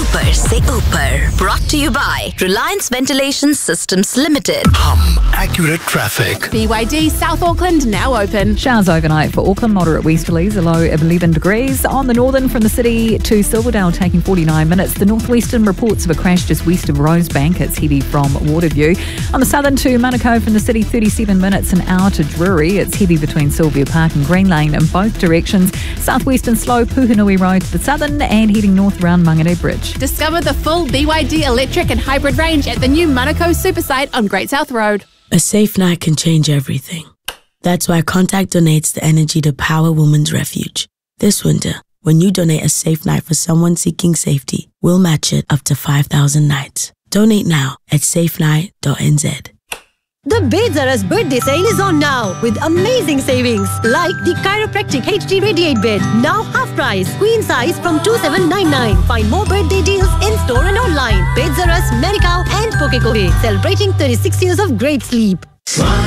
ऊपर से ऊपर. Brought to you by Reliance Ventilation Systems Limited. Accurate traffic. BYD South Auckland now open. Showers overnight for Auckland, moderate westerlies, a low of 11 degrees. On the northern from the city to Silverdale taking 49 minutes. The northwestern reports of a crash just west of Rosebank. It's heavy from Waterview. On the southern to Manukau from the city 37 minutes, an hour to Drury. It's heavy between Sylvia Park and Green Lane in both directions. Southwestern slow Puhinui Road to the southern and heading north around Mangere Bridge. Discover the full BYD electric and hybrid range at the new Manukau Supersite on Great South Road. A safe night can change everything. That's why Contact donates the energy to Power Women's Refuge. This winter, when you donate a safe night for someone seeking safety, we'll match it up to 5,000 nights. Donate now at safenight.nz. The Beds R Us birthday sale is on now with amazing savings like the Chiropractic HD Radiate bed, now half price, queen size from 2799. Find more birthday deals in store and online. Beds R Us, Medical and Pokekohe, celebrating 36 years of great sleep.